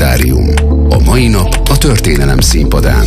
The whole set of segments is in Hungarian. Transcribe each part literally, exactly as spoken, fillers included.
Kalendárium. A mai nap a történelem színpadán.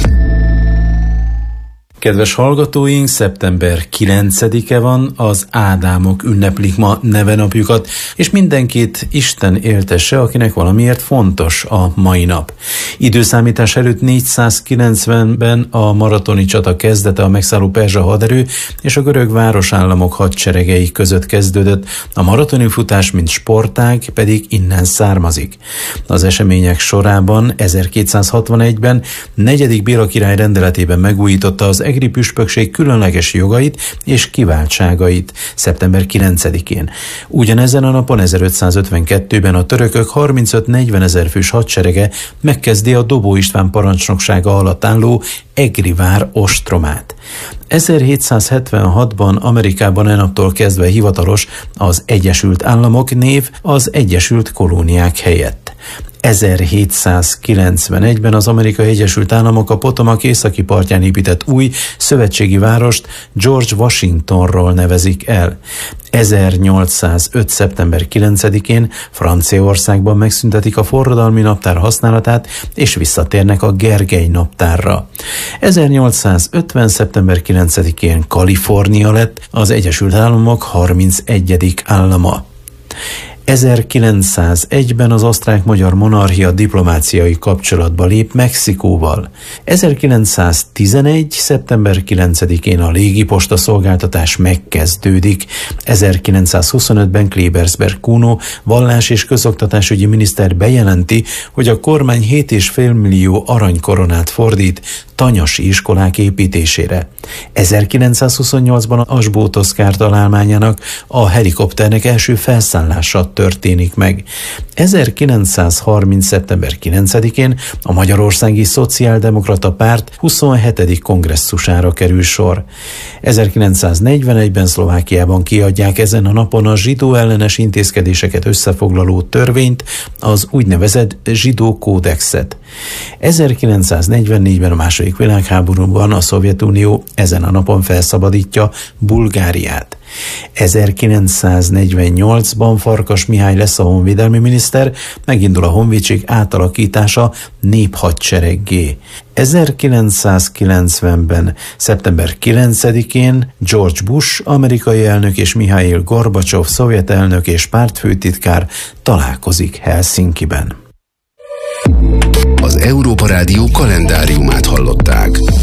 Kedves hallgatóink, szeptember kilencedike van, az Ádámok ünneplik ma nevenapjukat, és mindenkit Isten éltesse, akinek valamiért fontos a mai nap. Időszámítás előtt négyszázkilencvenben a maratoni csata kezdete a megszálló perzsa haderő és a görög városállamok hadseregei között kezdődött, a maratoni futás, mint sportág pedig innen származik. Az események sorában ezerkétszázhatvanegyben negyedik Béla király rendeletében megújította az egri püspökség különleges jogait és kiváltságait szeptember kilencedikén. Ugyanezen a napon ezerötszázötvenkettőben a törökök harmincöt-negyven ezer fős hadserege megkezdi a Dobó István parancsnoksága alatt álló egri vár ostromát. ezerhétszázhetvenhatban Amerikában enaptól kezdve hivatalos az Egyesült Államok név az Egyesült Kolóniák helyett. ezerhétszázkilencvenegyben az Amerikai Egyesült Államok a Potomac északi partján épített új szövetségi várost George Washingtonról nevezik el. ezernyolcszázöt. szeptember kilencedikén Franciaországban megszüntetik a forradalmi naptár használatát, és visszatérnek a Gergely naptárra. ezernyolcszázötven. szeptember kilencedikén Kalifornia lett az Egyesült Államok harmincegyedik állama. ezerkilencszázegyben az osztrák-magyar monarchia diplomáciai kapcsolatba lép Mexikóval. ezerkilencszáztizenegy. szeptember kilencedikén a légiposta szolgáltatás megkezdődik. ezerkilencszázhuszonötben Klebersberg Kuno vallás- és közoktatásügyi miniszter bejelenti, hogy a kormány hét egész öt millió aranykoronát fordít tanyasi iskolák építésére. ezerkilencszázhuszonnyolcban Asbót Oszkár találmányának, a helikopternek első felszállása történik meg. ezerkilencszázharminc. szeptember kilencedikén a Magyarországi Szociáldemokrata Párt huszonhetedik kongresszusára kerül sor. ezerkilencszáznegyvenegyben Szlovákiában kiadják ezen a napon a zsidó ellenes intézkedéseket összefoglaló törvényt, az úgynevezett zsidó kódexet. ezerkilencszáznegyvennégyben a második világháborúban a Szovjetunió ezen a napon felszabadítja Bulgáriát. ezerkilencszáznegyvennyolcban Farkas Mihály lesz a honvédelmi miniszter, megindul a honvédség átalakítása néphadsereggé. ezerkilencszázkilencvenben. szeptember kilencedikén George Bush amerikai elnök és Mihail Gorbacsov szovjet elnök és pártfőtitkár találkozik Helsinkiben. Az Európa Rádió kalendáriumát hallották.